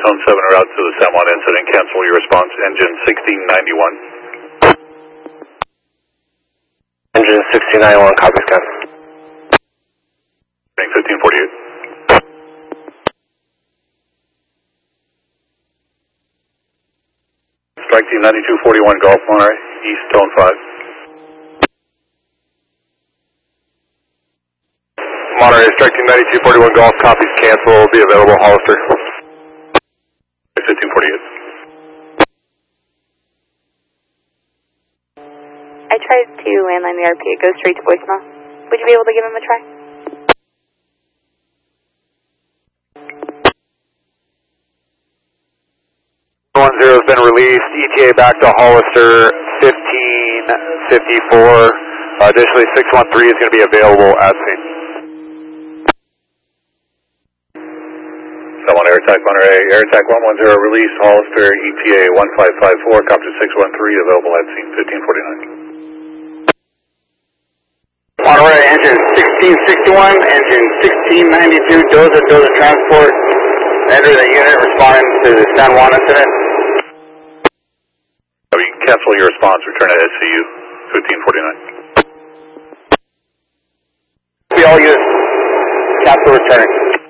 Tone 7 route to the San Juan incident. Cancel your response. Engine 1691. Engine 1691, copy scan. 1548. Strike Team 9241 Golf Monterey, East Tone 5. Monterey, Strike Team 9241 Golf, copies cancel, will be available, Hollister. 1548. I tried to landline the RP, it goes straight to voicemail. Would you be able to give him a try? Has been released, ETA back to Hollister 1554. Additionally, 613 is going to be available at scene. Someone Air Attack Monterey, Air Attack 110 release, Hollister, ETA 1554, copter 613, available at scene 1549. Monterey, engine 1661, engine 1692, Doza Transport, enter the unit responding to the San Juan incident. You can cancel your response, return to SCU 1549. We all use cancel returning.